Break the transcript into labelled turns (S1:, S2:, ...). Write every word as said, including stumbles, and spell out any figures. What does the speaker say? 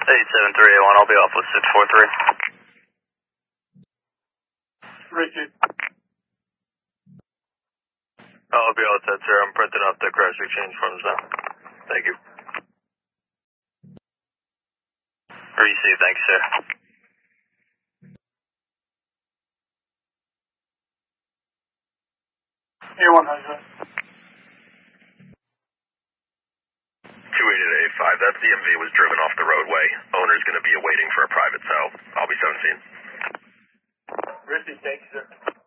S1: eight seven three eight one, I'll be off with six four three.
S2: Richard.
S1: I'll be all set, sir. I'm printing out the crash exchange forms now. Thank you. Receive, thank you, sir.
S2: A one hundred.
S1: two eight eight five, that C M V was driven off the roadway. Owner's going to be awaiting for a private tow. I'll be seventeen.
S2: Richard, thank you, sir.